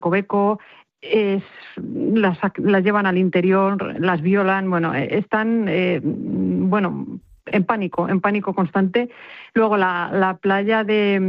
Coveco, las llevan al interior, las violan, bueno, están, en pánico constante. Luego la playa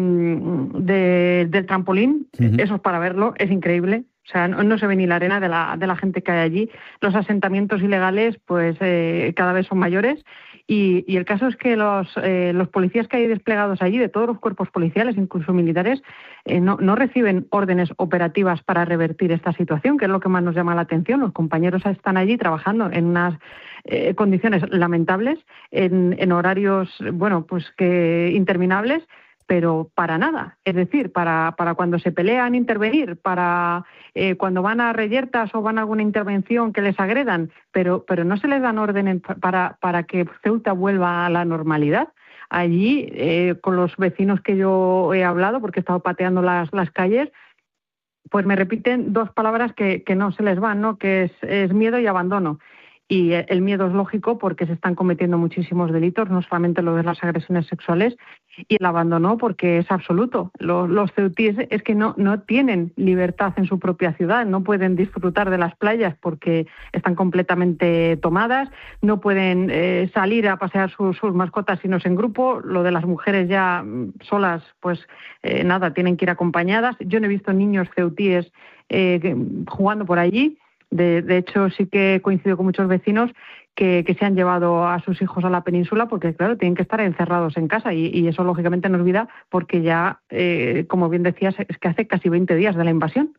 del trampolín, eso es para verlo, es increíble. O sea, no se ve ni la arena de la gente que hay allí. Los asentamientos ilegales, pues cada vez son mayores. Y el caso es que los policías que hay desplegados allí, de todos los cuerpos policiales, incluso militares, no reciben órdenes operativas para revertir esta situación, que es lo que más nos llama la atención. Los compañeros están allí trabajando en unas condiciones lamentables, en horarios, interminables, pero para nada. Es decir, para cuando se pelean, intervenir, para cuando van a reyertas o van a alguna intervención que les agredan, pero no se les dan órdenes para que Ceuta vuelva a la normalidad. Allí, con los vecinos que yo he hablado, porque he estado pateando las calles, pues me repiten dos palabras que no se les van, ¿no? Que es miedo y abandono. Y el miedo es lógico porque se están cometiendo muchísimos delitos, no solamente lo de las agresiones sexuales, y el abandono porque es absoluto. Los ceutíes es que no tienen libertad en su propia ciudad, no pueden disfrutar de las playas porque están completamente tomadas, no pueden salir a pasear sus mascotas si no es en grupo. Lo de las mujeres ya solas, pues tienen que ir acompañadas. Yo no he visto niños ceutíes jugando por allí. De hecho, sí que he coincidido con muchos vecinos que se han llevado a sus hijos a la península porque, claro, tienen que estar encerrados en casa y eso, lógicamente, nos olvida porque ya, como bien decías, es que hace casi 20 días de la invasión.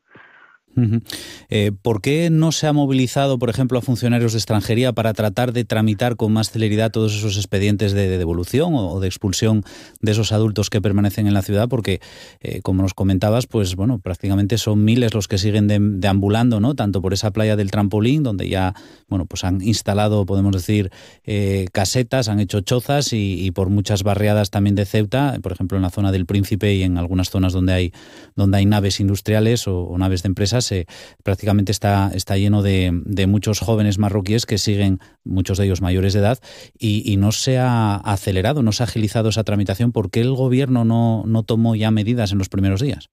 ¿Por qué no se ha movilizado, por ejemplo, a funcionarios de extranjería para tratar de tramitar con más celeridad todos esos expedientes de devolución o de expulsión de esos adultos que permanecen en la ciudad? Porque, como nos comentabas, pues bueno, prácticamente son miles los que siguen deambulando, ¿no? Tanto por esa playa del Trampolín, donde ya, bueno, pues han instalado, podemos decir, casetas, han hecho chozas y por muchas barriadas también de Ceuta, por ejemplo, en la zona del Príncipe y en algunas zonas donde hay naves industriales o naves de empresas. Prácticamente está lleno de muchos jóvenes marroquíes que siguen, muchos de ellos mayores de edad, y no se ha acelerado, no se ha agilizado esa tramitación. ¿Por qué el gobierno no tomó ya medidas en los primeros días?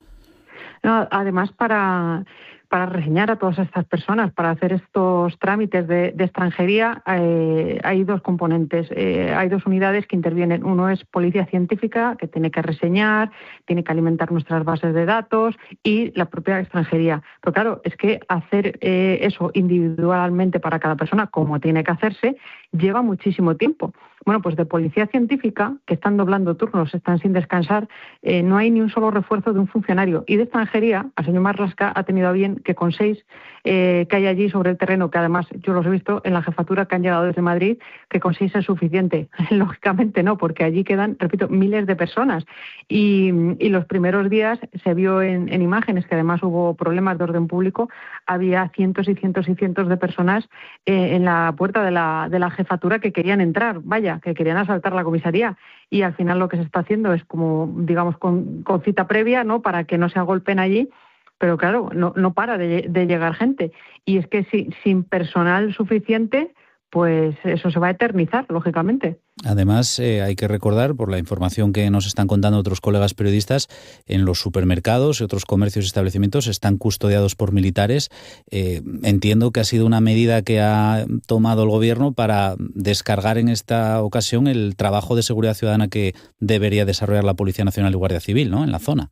No, además, para reseñar a todas estas personas, para hacer estos trámites de extranjería, hay dos componentes. Hay dos unidades que intervienen. Uno es policía científica, que tiene que reseñar, tiene que alimentar nuestras bases de datos, y la propia extranjería. Pero claro, es que hacer eso individualmente para cada persona, como tiene que hacerse, lleva muchísimo tiempo. Bueno, pues de policía científica, que están doblando turnos, están sin descansar, no hay ni un solo refuerzo de un funcionario. Y de extranjería, el señor Marlaska ha tenido a bien que con 6 que hay allí sobre el terreno, que además yo los he visto en la jefatura que han llegado desde Madrid, que con 6 es suficiente. Lógicamente no, porque allí quedan, repito, miles de personas. Y los primeros días se vio en imágenes, que además hubo problemas de orden público, había cientos y cientos y cientos de personas en la puerta de la jefatura que querían entrar, que querían asaltar la comisaría. Y al final lo que se está haciendo es como, digamos, con cita previa, ¿no?, para que no se agolpen allí. Pero claro, no para de llegar gente. Y es que sin personal suficiente, pues eso se va a eternizar, lógicamente. Además, hay que recordar, por la información que nos están contando otros colegas periodistas, en los supermercados y otros comercios y establecimientos están custodiados por militares. Entiendo que ha sido una medida que ha tomado el gobierno para descargar en esta ocasión el trabajo de seguridad ciudadana que debería desarrollar la Policía Nacional y Guardia Civil, ¿no?, en la zona.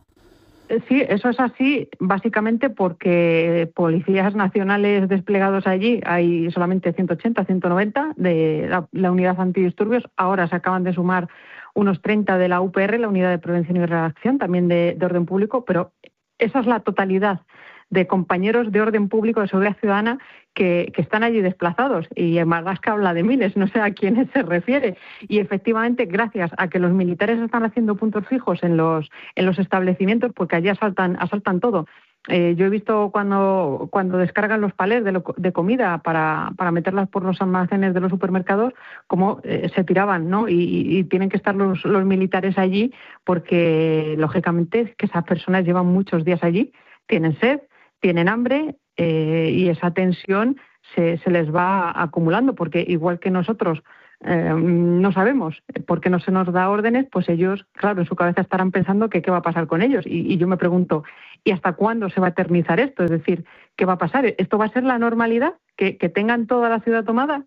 Sí, eso es así, básicamente porque policías nacionales desplegados allí hay solamente 180, 190 de la unidad antidisturbios. Ahora se acaban de sumar unos 30 de la UPR, la unidad de prevención y reacción, también de orden público, pero esa es la totalidad de compañeros de orden público, de seguridad ciudadana, que están allí desplazados. Y en Marlaska habla de miles, no sé a quiénes se refiere. Y efectivamente, gracias a que los militares están haciendo puntos fijos en los establecimientos, porque allí asaltan todo. Yo he visto cuando descargan los palés de comida para meterlas por los almacenes de los supermercados, cómo se tiraban, ¿no? Y tienen que estar los militares allí porque, lógicamente, es que esas personas llevan muchos días allí, tienen sed, tienen hambre, y esa tensión se les va acumulando, porque igual que nosotros No sabemos por qué no se nos da órdenes, pues ellos, claro, en su cabeza estarán pensando que qué va a pasar con ellos. Y yo me pregunto, ¿y hasta cuándo se va a eternizar esto? Es decir, ¿qué va a pasar? ¿Esto va a ser la normalidad? ¿Que tengan toda la ciudad tomada?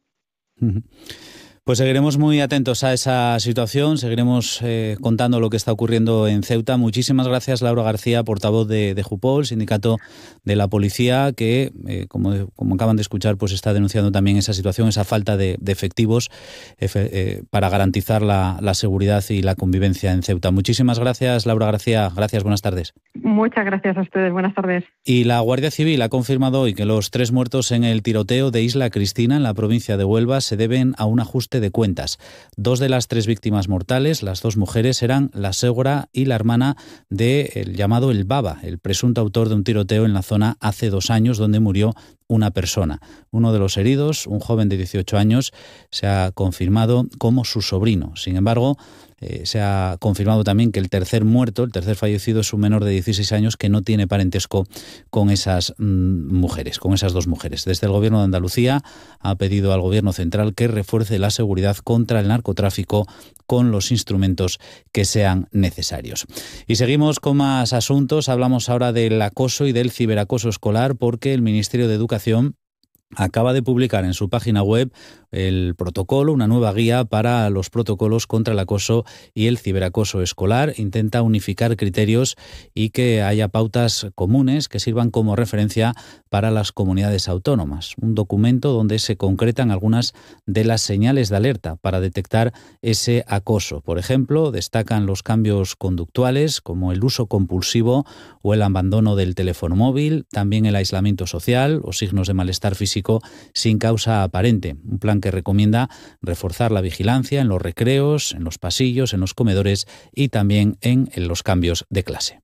Pues seguiremos muy atentos a esa situación, seguiremos contando lo que está ocurriendo en Ceuta. Muchísimas gracias, Laura García, portavoz de Jupol, sindicato de la policía, que, como acaban de escuchar, pues está denunciando también esa situación, esa falta de efectivos para garantizar la seguridad y la convivencia en Ceuta. Muchísimas gracias, Laura García. Gracias, buenas tardes. Muchas gracias a ustedes, buenas tardes. Y la Guardia Civil ha confirmado hoy que los 3 muertos en el tiroteo de Isla Cristina, en la provincia de Huelva, se deben a un ajuste de cuentas. 2 de las 3 víctimas mortales, las 2 mujeres, eran la suegra y la hermana del llamado El Baba, el presunto autor de un tiroteo en la zona hace 2 años, donde murió una persona. Uno de los heridos, un joven de 18 años, se ha confirmado como su sobrino. Sin embargo, se ha confirmado también que el tercer muerto, el tercer fallecido, es un menor de 16 años que no tiene parentesco con esas mujeres, con esas 2 mujeres. Desde el Gobierno de Andalucía ha pedido al Gobierno central que refuerce la seguridad contra el narcotráfico con los instrumentos que sean necesarios. Y seguimos con más asuntos. Hablamos ahora del acoso y del ciberacoso escolar, porque el Ministerio de Educación acaba de publicar en su página web el protocolo, una nueva guía para los protocolos contra el acoso y el ciberacoso escolar. Intenta unificar criterios y que haya pautas comunes que sirvan como referencia para las comunidades autónomas. Un documento donde se concretan algunas de las señales de alerta para detectar ese acoso. Por ejemplo, destacan los cambios conductuales como el uso compulsivo o el abandono del teléfono móvil, también el aislamiento social o signos de malestar físico sin causa aparente. Un plan que recomienda reforzar la vigilancia en los recreos, en los pasillos, en los comedores y también en los cambios de clase.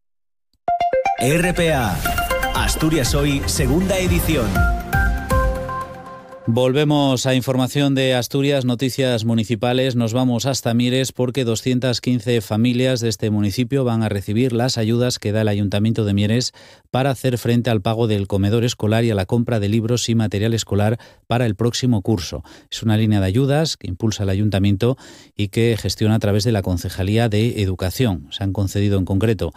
RPA, Asturias Hoy, segunda edición. Volvemos a información de Asturias, noticias municipales. Nos vamos hasta Mieres porque 215 familias de este municipio van a recibir las ayudas que da el Ayuntamiento de Mieres para hacer frente al pago del comedor escolar y a la compra de libros y material escolar para el próximo curso. Es una línea de ayudas que impulsa el Ayuntamiento y que gestiona a través de la Concejalía de Educación. Se han concedido en concreto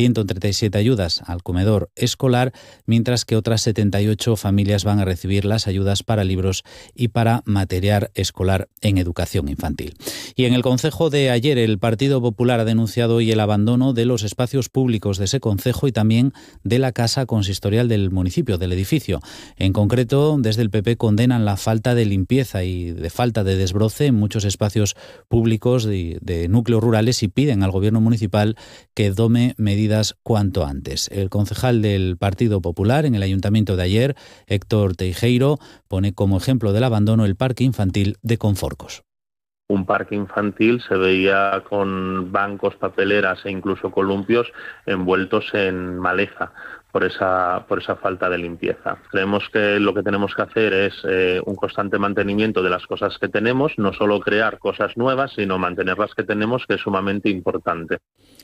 137 ayudas al comedor escolar, mientras que otras 78 familias van a recibir las ayudas para libros y para material escolar en educación infantil. Y en el concejo de Aller, el Partido Popular ha denunciado hoy el abandono de los espacios públicos de ese concejo y también de la casa consistorial del municipio, del edificio. En concreto, desde el PP condenan la falta de limpieza y de falta de desbroce en muchos espacios públicos de núcleos rurales y piden al Gobierno municipal que tome medidas cuanto antes. El concejal del Partido Popular en el Ayuntamiento de Aller, Héctor Teijeiro, pone como ejemplo del abandono el parque infantil de Conforcos. Un parque infantil se veía con bancos, papeleras e incluso columpios envueltos en maleza por esa falta de limpieza. Creemos que lo que tenemos que hacer es un constante mantenimiento de las cosas que tenemos, no solo crear cosas nuevas, sino mantener las que tenemos, que es sumamente importante.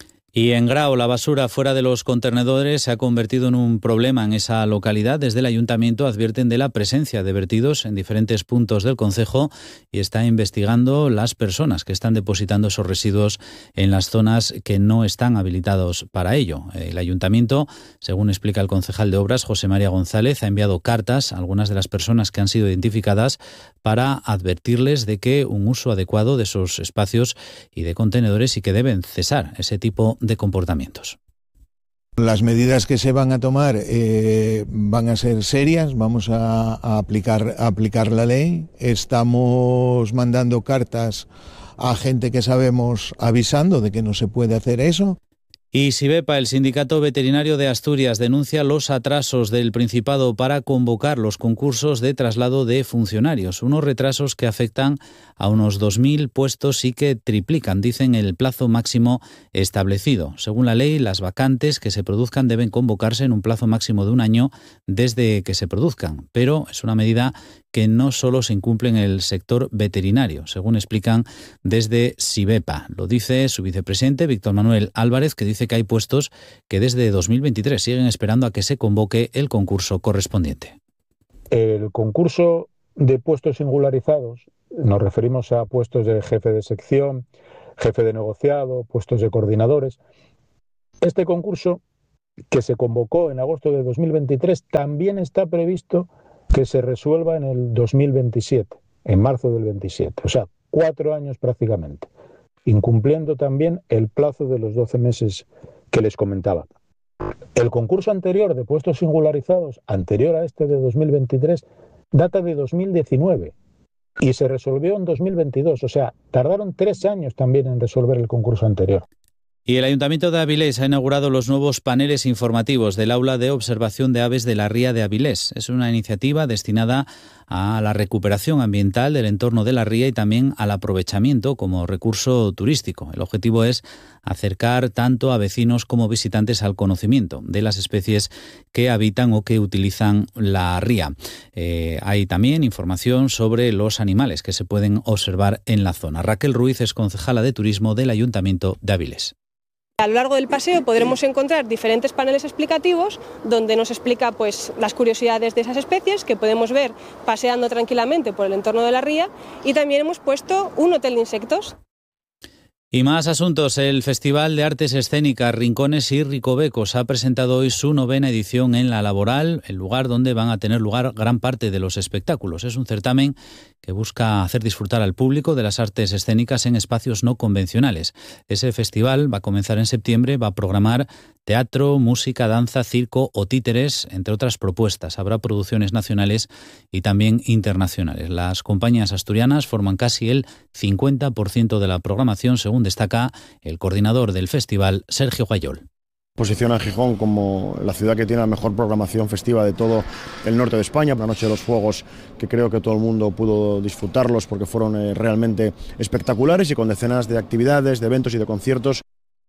Y en Grao, la basura fuera de los contenedores se ha convertido en un problema en esa localidad. Desde el Ayuntamiento advierten de la presencia de vertidos en diferentes puntos del concejo y está investigando las personas que están depositando esos residuos en las zonas que no están habilitados para ello. El Ayuntamiento, según explica el concejal de Obras, José María González, ha enviado cartas a algunas de las personas que han sido identificadas para advertirles de que un uso adecuado de esos espacios y de contenedores y que deben cesar ese tipo de comportamientos. Las medidas que se van a tomar van a ser serias, vamos a aplicar la ley. Estamos mandando cartas a gente que sabemos avisando de que no se puede hacer eso. Y Sibepa, el Sindicato Veterinario de Asturias, denuncia los atrasos del Principado para convocar los concursos de traslado de funcionarios. Unos retrasos que afectan a unos 2.000 puestos y que triplican, dicen, el plazo máximo establecido. Según la ley, las vacantes que se produzcan deben convocarse en un plazo máximo de 1 año desde que se produzcan. Pero es una medida que no solo se incumple en el sector veterinario, según explican desde Sibepa. Lo dice su vicepresidente, Víctor Manuel Álvarez, que dice que hay puestos que desde 2023 siguen esperando a que se convoque el concurso correspondiente. El concurso de puestos singularizados nos referimos a puestos de jefe de sección, jefe de negociado, puestos de coordinadores. Este concurso, que se convocó en agosto de 2023, también está previsto que se resuelva en el 2027, en marzo del 27, o sea, 4 años prácticamente, incumpliendo también el plazo de los 12 meses que les comentaba. El concurso anterior de puestos singularizados, anterior a este de 2023, data de 2019 y se resolvió en 2022, o sea, tardaron 3 años también en resolver el concurso anterior. Y el Ayuntamiento de Avilés ha inaugurado los nuevos paneles informativos del Aula de Observación de Aves de la Ría de Avilés. Es una iniciativa destinada a la recuperación ambiental del entorno de la ría y también al aprovechamiento como recurso turístico. El objetivo es acercar tanto a vecinos como visitantes al conocimiento de las especies que habitan o que utilizan la ría. Hay también información sobre los animales que se pueden observar en la zona. Raquel Ruiz es concejala de Turismo del Ayuntamiento de Avilés. A lo largo del paseo podremos encontrar diferentes paneles explicativos donde nos explica pues, las curiosidades de esas especies que podemos ver paseando tranquilamente por el entorno de la ría, y también hemos puesto un hotel de insectos. Y más asuntos. El Festival de Artes Escénicas Rincones y Ricovecos ha presentado hoy su 9ª edición en La Laboral, el lugar donde van a tener lugar gran parte de los espectáculos. Es un certamen que busca hacer disfrutar al público de las artes escénicas en espacios no convencionales. Ese festival va a comenzar en septiembre, va a programar teatro, música, danza, circo o títeres, entre otras propuestas. Habrá producciones nacionales y también internacionales. Las compañías asturianas forman casi el 50% de la programación, según destaca el coordinador del festival, Sergio Guayol. Posiciona a Gijón como la ciudad que tiene la mejor programación festiva de todo el norte de España. La Noche de los Fuegos, que creo que todo el mundo pudo disfrutarlos porque fueron realmente espectaculares y con decenas de actividades, de eventos y de conciertos.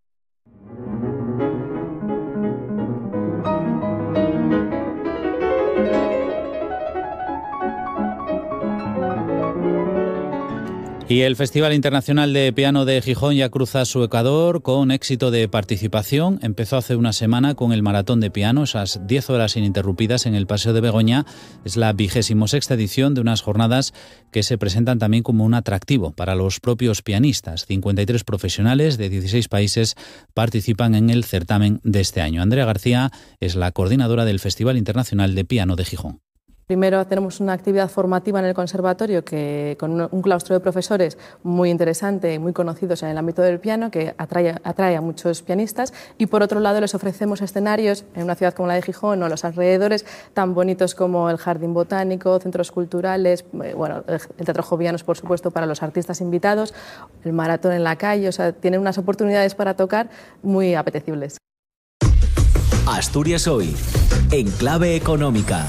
Y el Festival Internacional de Piano de Gijón ya cruza su Ecuador con éxito de participación. Empezó hace una semana con el maratón de piano, esas 10 horas ininterrumpidas en el Paseo de Begoña. Es la 26ª edición de unas jornadas que se presentan también como un atractivo para los propios pianistas. 53 profesionales de 16 países participan en el certamen de este año. Andrea García es la coordinadora del Festival Internacional de Piano de Gijón. Primero tenemos una actividad formativa en el conservatorio que con un claustro de profesores muy interesante y muy conocidos en el ámbito del piano que atrae a muchos pianistas, y por otro lado les ofrecemos escenarios en una ciudad como la de Gijón o los alrededores tan bonitos como el Jardín Botánico, centros culturales, bueno, el Teatro Jovianos, por supuesto, para los artistas invitados, el maratón en la calle, o sea, tienen unas oportunidades para tocar muy apetecibles. Asturias Hoy, en clave económica.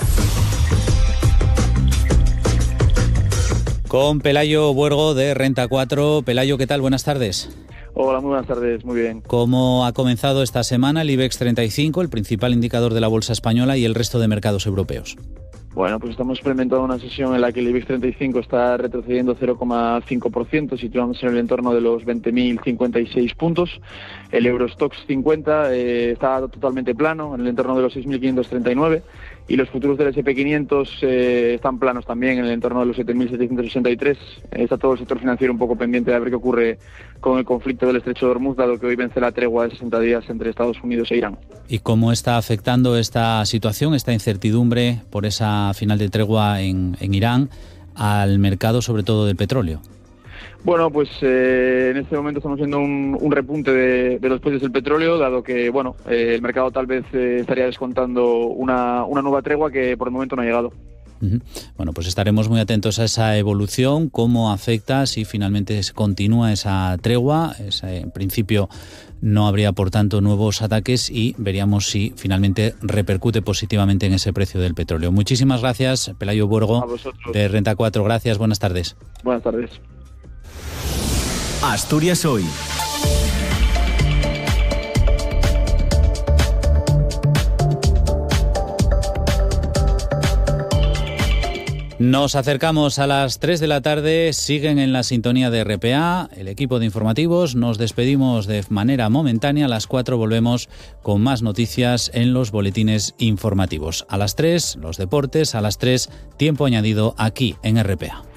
Con Pelayo Buergo de Renta 4. Pelayo, ¿qué tal? Buenas tardes. Hola, muy buenas tardes, muy bien. ¿Cómo ha comenzado esta semana el IBEX 35, el principal indicador de la bolsa española, y el resto de mercados europeos? Bueno, pues estamos experimentando una sesión en la que el IBEX 35 está retrocediendo 0,5%, situándose en el entorno de los 20.056 puntos. El Eurostoxx 50 está totalmente plano, en el entorno de los 6.539. Y los futuros del S&P 500 están planos también, en el entorno de los 7.763. Está todo el sector financiero un poco pendiente de ver qué ocurre con el conflicto del Estrecho de Hormuz, dado que hoy vence la tregua de 60 días entre Estados Unidos e Irán. ¿Y cómo está afectando esta situación, esta incertidumbre por esa final de tregua en Irán, al mercado, sobre todo del petróleo? Bueno, pues en este momento estamos viendo un repunte de los precios del petróleo, dado que bueno, el mercado tal vez estaría descontando una nueva tregua que por el momento no ha llegado. Bueno, pues estaremos muy atentos a esa evolución, cómo afecta, si finalmente continúa esa tregua. En principio no habría, por tanto, nuevos ataques y veríamos si finalmente repercute positivamente en ese precio del petróleo. Muchísimas gracias, Pelayo Buergo, de Renta 4. Gracias, buenas tardes. Buenas tardes. Asturias Hoy. Nos acercamos a las 3 de la tarde, siguen en la sintonía de RPA, el equipo de informativos. Nos despedimos de manera momentánea, a las 4 volvemos con más noticias en los boletines informativos. A las 3, los deportes, a las 3, tiempo añadido aquí en RPA.